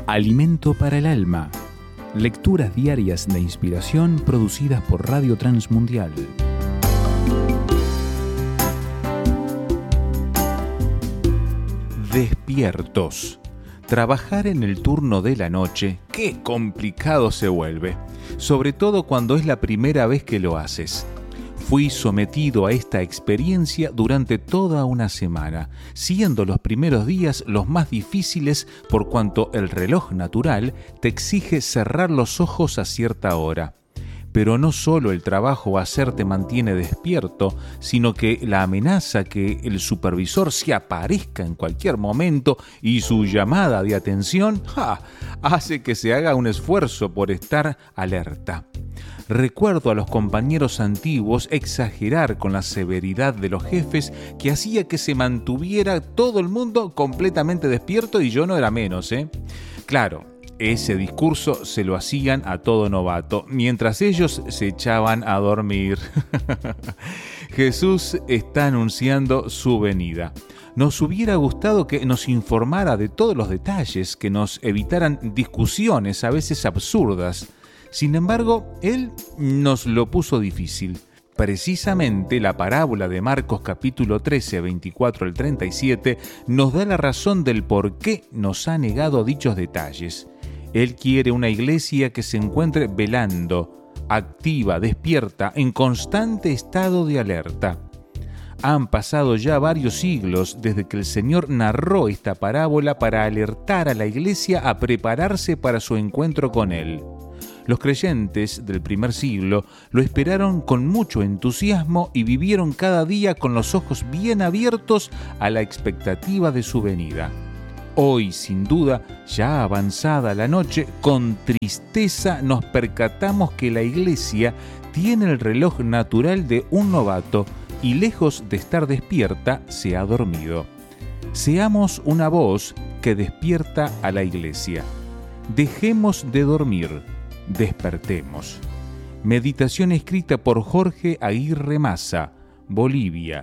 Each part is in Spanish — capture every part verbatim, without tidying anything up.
Alimento para el alma. Lecturas diarias de inspiración producidas por Radio Transmundial. Despiertos. Trabajar en el turno de la noche, qué complicado se vuelve, sobre todo cuando es la primera vez que lo haces. Fui sometido a esta experiencia durante toda una semana, siendo los primeros días los más difíciles por cuanto el reloj natural te exige cerrar los ojos a cierta hora. Pero no solo el trabajo a hacer te mantiene despierto, sino que la amenaza que el supervisor se aparezca en cualquier momento y su llamada de atención ¡ja!, hace que se haga un esfuerzo por estar alerta. Recuerdo a los compañeros antiguos exagerar con la severidad de los jefes que hacía que se mantuviera todo el mundo completamente despierto y yo no era menos, ¿eh? Claro, ese discurso se lo hacían a todo novato, mientras ellos se echaban a dormir. Jesús está anunciando su venida. Nos hubiera gustado que nos informara de todos los detalles, que nos evitaran discusiones a veces absurdas. Sin embargo, Él nos lo puso difícil. Precisamente la parábola de Marcos capítulo trece, veinticuatro al treinta y siete nos da la razón del por qué nos ha negado dichos detalles. Él quiere una iglesia que se encuentre velando, activa, despierta, en constante estado de alerta. Han pasado ya varios siglos desde que el Señor narró esta parábola para alertar a la iglesia a prepararse para su encuentro con Él. Los creyentes del primer siglo lo esperaron con mucho entusiasmo y vivieron cada día con los ojos bien abiertos a la expectativa de su venida. Hoy, sin duda, ya avanzada la noche, con tristeza nos percatamos que la iglesia tiene el reloj natural de un novato y lejos de estar despierta, se ha dormido. Seamos una voz que despierta a la iglesia. Dejemos de dormir. Despertemos. Meditación escrita por Jorge Aguirre Massa, Bolivia.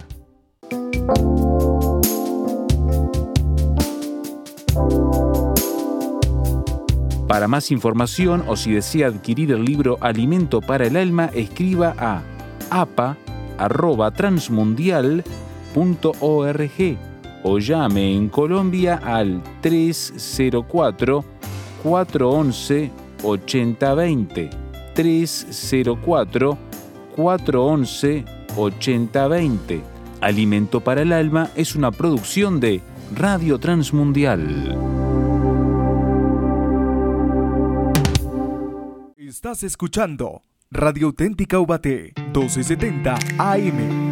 Para más información o si desea adquirir el libro Alimento para el Alma, escriba a apa arroba transmundial punto org o llame en Colombia al tres cero cuatro, cuatro once, ochenta veinte, tres cero cuatro, cuatro once, ochenta veinte. Alimento para el Alma es una producción de Radio Transmundial. Estás escuchando Radio Auténtica Ubaté, doce setenta A M.